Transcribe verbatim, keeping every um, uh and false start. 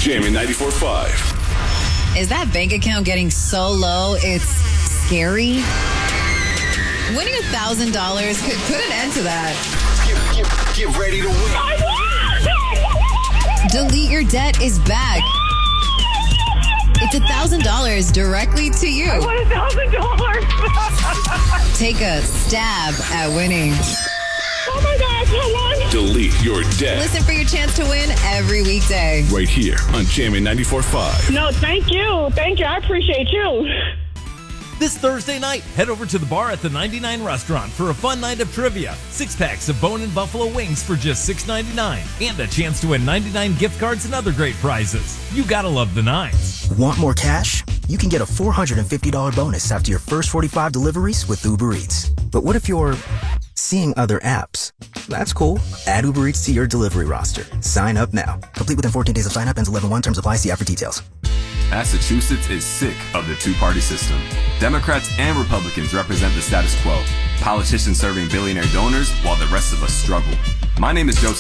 Jammin' ninety-four point five. Is that bank account getting so low it's scary? Winning one thousand dollars could put an end to that. Get, get, get ready to win. Delete Your Debt is back. It's one thousand dollars directly to you. I want one thousand dollars. Take a stab at winning. Oh my gosh, I won. Delete Your Debt. Listen for your chance to win every weekday. Right here on Jammin' ninety-four point five. No, thank you. Thank you. I appreciate you. This Thursday night, head over to the bar at the ninety-nine Restaurant for a fun night of trivia. Six packs of bone and buffalo wings for just six ninety-nine. And a chance to win ninety-nine gift cards and other great prizes. You gotta love the nines. Want more cash? You can get a four hundred fifty dollars bonus after your first forty-five deliveries with Uber Eats. But what if you're seeing other apps? That's cool. Add Uber Eats to your delivery roster. Sign up now. Complete within fourteen days of sign up. Ends eleven one. Terms apply. See app for details. Massachusetts is sick of the two-party system. Democrats and Republicans represent the status quo. Politicians serving billionaire donors while the rest of us struggle. My name is Joe